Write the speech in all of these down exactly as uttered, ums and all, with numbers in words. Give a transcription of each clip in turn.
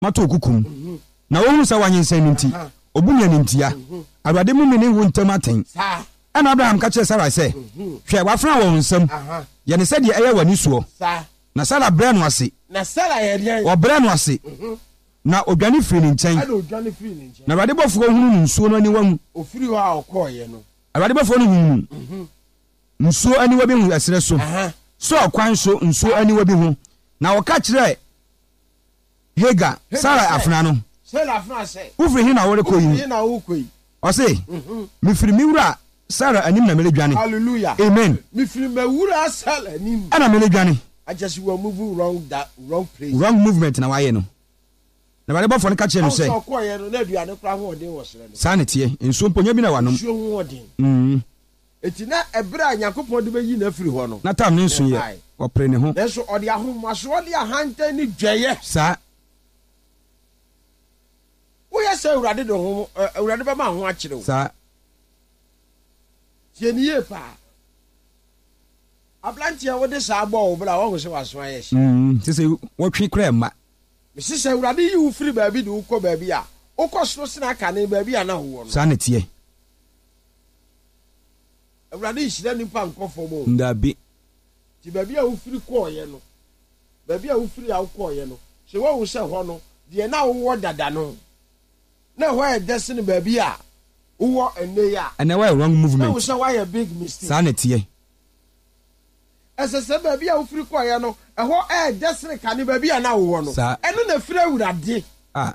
mato kukum na wohu sa wanyensan nti obunya nintia Awurade mu mene wo ntam aten sa ana Abraham ka kire Sarah sɛ hwɛ wafra wo nsam ye ne sɛ de ɛyɛ wani suo sa na Sarah brɛ no ase na Sarah yɛ deɛ o brɛ no ase na odwane firi ne nkyɛn ana odwane firi ne nkyɛn na Awurade bɔfo hunu nsuo no ani wamu ofiri hɔ a ɔkɔɔyɛ no Awurade bɔfo no hunu nsuo ani wa bi hu asere so so ɔkwan so nsuo ani wa bi hu na wɔka kire Hagar Sarah afna no Sarah afna sɛ ufiri hin na wore koyi hin na wo koyi ɔse me firi mi wura Sarah anim na mele dwane hallelujah amen me firi me wura Sarah anim ana mele dwane I just we move wrong that wrong place wrong movement na waye no na bare bɔfo no ka kire no sɛ so kɔɔyɛ no na aduane kora ho ɔden wɔ sere no sa ne tie nsuo mponya bi na wanom nsuo ho ɔden mm eti na ɛbra Nyankopɔn de bayi na firi hɔ no na tam ne nsu yɛ ɔpre ne ho nanso ɔde ahomaso ɔde ahantan ni dwɛyɛ sa woyɛ sɛ Awurade de ho Awurade bɛma ho akyerɛ wo sa tie ni ye pa ablantia wo de sa bɔ wo bla wo ho sɛ waso ayɛ hye mm sese wɔtwe kra ma me sɛ Awurade yi wo firi baabi de wo kɔ baabi a wo kɔ soro sena ka ne baabi a na ho wɔ no sa ne tie Awurade hyira nipa nkɔfo mo ndabi ti baabi a wo firi kɔɔyɛ no baabi a wo firi a wo kɔɔyɛ no sɛ wo wo sɛ hɔ no de na wo wɔ dada no na hɔ yɛ destiny baabi a wo wɔ ene ya ana why wrong na movement wo sɛ why a big mistake sa ne tie ɛsɛ sɛ baabi a wo firi kɔɔyɛ no ɛhɔ ɛyɛ destiny ka ne baabi a na wo wɔ no Sa- ɛno na firi Awurade ah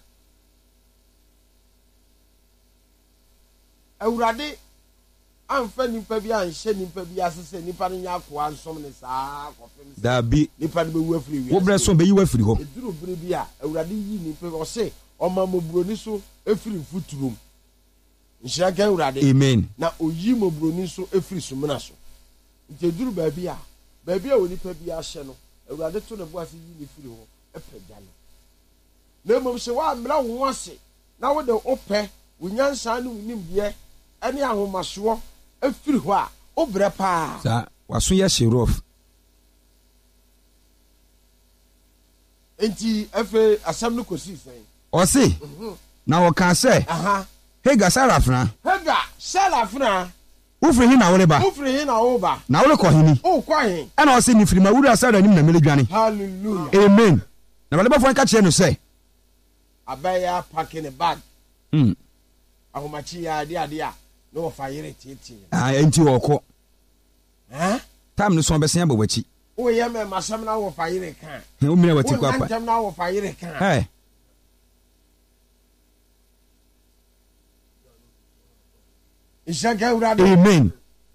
Awurade amfa nipa bi anhyɛ nipa bi ase sɛ nipa no nya akoa nsom ne saa kɔfem sɛ dabi nipa no bɛwu afiri wiase wo brɛ so be yi wa firi hɔ eduru bere bi a Awurade yi nipa bi ɔse ɔma moburoni so efiri mfuturom nhyira nka Awurade amen na oyi moburoni so efiri sumina so nti eduru baabi a baabi a onipa bi ahyɛ no Awurade to ne bo ase yi ne firi hɔ ɛpɛgya no na mmom sɛ woammra wo ho ase na wode wopɛ wo nyansa ne wo nimdeɛ ɛne ahomasoɔ afiri hɔ a wobrɛ paa sa waso yɛ sherof enti afei asɛm no kɔsii sɛn ɔse na wɔka sɛ aha Hagar Sarah afna Hagar Sarah afna ufiri hin na wore ba wofiri hin na woba na wore kɔ hini wokɔ hen ana ɔse ne firi ma wura Sarah anim na mele dwane hallelujah amen na bare bɔfo no ka kire no sɛ abaya packing a bag mm ahomachi ya ade ade a na wɔfa yere tietie ah enti wɔkɔ ha tam no so bɛsen abɔwachi woyɛ me masɛm na wɔfa yere ka he wo mena wati kwa pa wonantem na wɔfa yere ka hey Isaka Awurade amen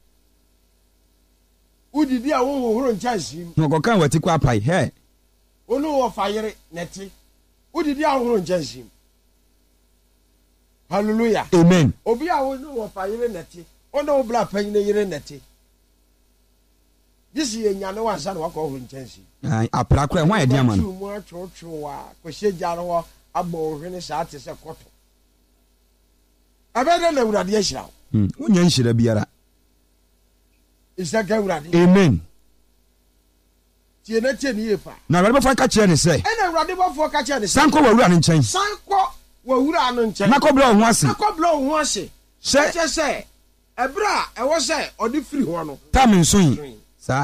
udidi a wo hohoro nkyɛnsim no ko kan wati kwa pa hey onu wɔfa yere nete udidi a wo hohoro nkyɛnsim hallelujah amen obi a wo no wɔfa yere nete ono wo bla panyin yere nete disi enya no wansa na wakɔ hohoro nkyɛnsim ai apra kra ho ayɛ ama no mu atwotwo a kɔhyɛ gya no hɔ abɔ ohwene saa te sɛ kɔtɔ abɛda na Awurade ahyira wo mm wonya nhyira biara Isaka Awurade amen tie na tie ni yefa na Awurade bɔfo ka kire ne sɛ ɛna Awurade bɔfo ka kire ne sɛ sanko wa wura ne nkyɛn sanko wa wura no nkyɛn na kɔbra ho ase na kɔbra ho ase sɛ kyɛ sɛ ɛbra ɛwɔ sɛ ɔde firi hɔ no tam nso yi sa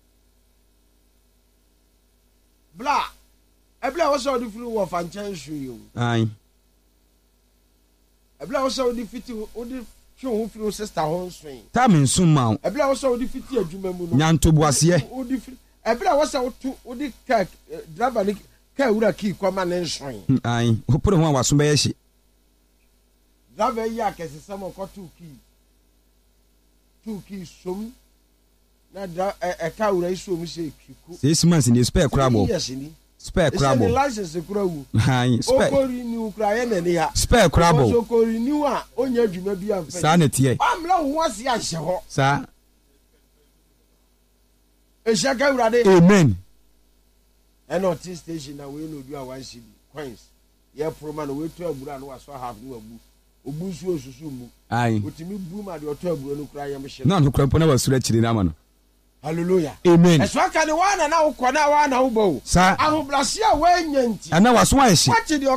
bla ɛbla ɛwɔ sɛ ɔde firi wɔ fa nkyɛn so yi o ai ɛbla ɛwɔ sɛ ɔde fiti ɔde hwe ho firi sister ho nso yi tam nso ma ɛbla ɛwɔ sɛ ɔde fiti adwuma mu no nyanto boaseɛ ɔde firi ɛbla ɛwɔ sɛ ɔto ɔde ka driver ne ka wura key kɔma ne nso yi ai hopore ho a waso bɛyɛ hye driver yi akɛse sɛ mo kɔto key two key som na dra ɛka wura yi som sɛ kiko six months ni spare crabo yes ni spare crabo license kura wu ai spare okori ni ukra ye na ni ha spare crabo okori ni wa onya adwuma bi amfa sa ne tie amla ho ase ahyɛ hɔ sa Isaka Awurade amen ɛna ɔte station na we no du a one cedi coins ye proma na we to abura na waso half no abu obu nsu osusu mu ai otimi bu ma de ɔto abura no kura ye mhye na no krampo na wasura kyiri na ama no hallelujah amen ɛso aka ne wana na wokɔ na wana wobɔ o sa ahobrɛase a wanya nti ana waso ayɛ hye wakyɛ deɛ